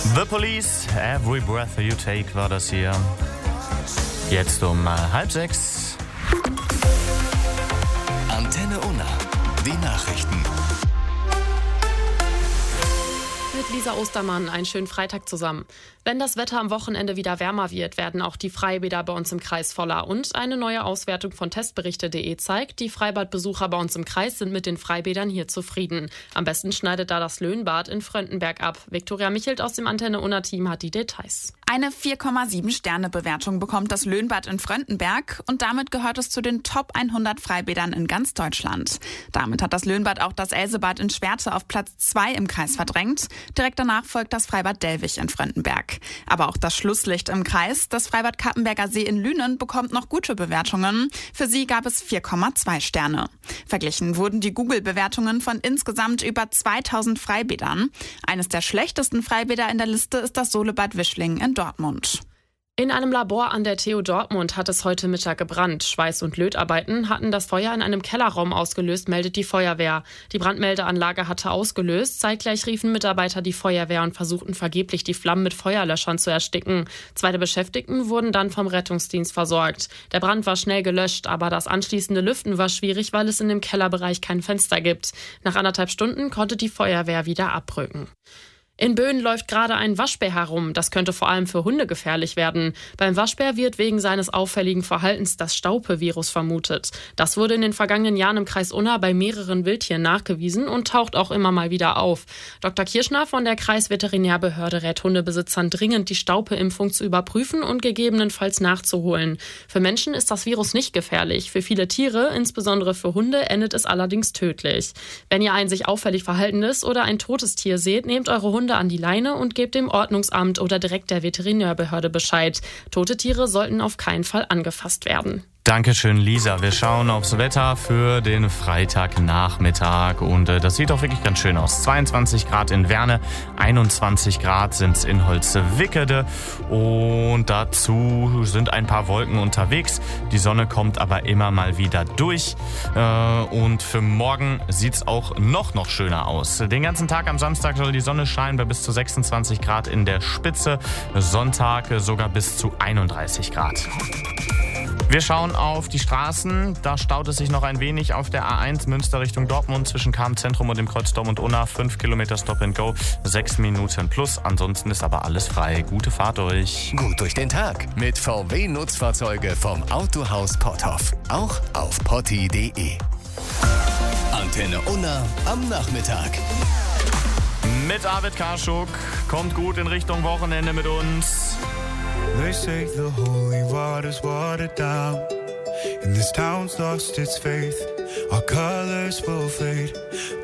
The Police, Every Breath You Take war das hier. Jetzt um 5:30. Antenne Unna, die Nachrichten. Mit Lisa Ostermann einen schönen Freitag zusammen. Wenn das Wetter am Wochenende wieder wärmer wird, werden auch die Freibäder bei uns im Kreis voller. Und eine neue Auswertung von testberichte.de zeigt, die Freibadbesucher bei uns im Kreis sind mit den Freibädern hier zufrieden. Am besten schneidet da das Löhnbad in Fröndenberg ab. Viktoria Michelt aus dem Antenne Unna Team hat die Details. Eine 4,7-Sterne-Bewertung bekommt das Löhnbad in Fröndenberg und damit gehört es zu den Top 100 Freibädern in ganz Deutschland. Damit hat das Löhnbad auch das Elsebad in Schwerte auf Platz 2 im Kreis verdrängt. Direkt danach folgt das Freibad Dellwig in Fröndenberg. Aber auch das Schlusslicht im Kreis, das Freibad Kappenberger See in Lünen, bekommt noch gute Bewertungen. Für sie gab es 4,2 Sterne. Verglichen wurden die Google-Bewertungen von insgesamt über 2000 Freibädern. Eines der schlechtesten Freibäder in der Liste ist das Solebad Wischling in Dortmund. In einem Labor an der TU Dortmund hat es heute Mittag gebrannt. Schweiß- und Lötarbeiten hatten das Feuer in einem Kellerraum ausgelöst, meldet die Feuerwehr. Die Brandmeldeanlage hatte ausgelöst. Zeitgleich riefen Mitarbeiter die Feuerwehr und versuchten vergeblich, die Flammen mit Feuerlöschern zu ersticken. 2 der Beschäftigten wurden dann vom Rettungsdienst versorgt. Der Brand war schnell gelöscht, aber das anschließende Lüften war schwierig, weil es in dem Kellerbereich kein Fenster gibt. Nach 1,5 Stunden konnte die Feuerwehr wieder abrücken. In Böen läuft gerade ein Waschbär herum. Das könnte vor allem für Hunde gefährlich werden. Beim Waschbär wird wegen seines auffälligen Verhaltens das Staupe-Virus vermutet. Das wurde in den vergangenen Jahren im Kreis Unna bei mehreren Wildtieren nachgewiesen und taucht auch immer mal wieder auf. Dr. Kirschner von der Kreisveterinärbehörde rät Hundebesitzern dringend, die Staupe-Impfung zu überprüfen und gegebenenfalls nachzuholen. Für Menschen ist das Virus nicht gefährlich. Für viele Tiere, insbesondere für Hunde, endet es allerdings tödlich. Wenn ihr ein sich auffällig verhaltendes oder ein totes Tier seht, nehmt eure Hunde an die Leine und gebt dem Ordnungsamt oder direkt der Veterinärbehörde Bescheid. Tote Tiere sollten auf keinen Fall angefasst werden. Dankeschön, Lisa. Wir schauen aufs Wetter für den Freitagnachmittag und das sieht auch wirklich ganz schön aus. 22 Grad in Werne, 21 Grad sind's in Holzwickede und dazu sind ein paar Wolken unterwegs. Die Sonne kommt aber immer mal wieder durch und für morgen sieht's auch noch schöner aus. Den ganzen Tag am Samstag soll die Sonne scheinen bei bis zu 26 Grad in der Spitze, Sonntag sogar bis zu 31 Grad. Wir schauen auf die Straßen. Da staut es sich noch ein wenig auf der A1 Münster Richtung Dortmund zwischen Kam-Zentrum und dem Kreuz Dortmund-Unna. 5 Kilometer Stop and Go, 6 Minuten plus. Ansonsten ist aber alles frei. Gute Fahrt euch. Gut durch den Tag mit VW-Nutzfahrzeuge vom Autohaus Potthoff. Auch auf potti.de. Antenne Unna am Nachmittag. Mit Arvid Karschuk. Kommt gut in Richtung Wochenende mit uns. They say the holy water's watered down, and this town's lost its faith. Our colors will fade.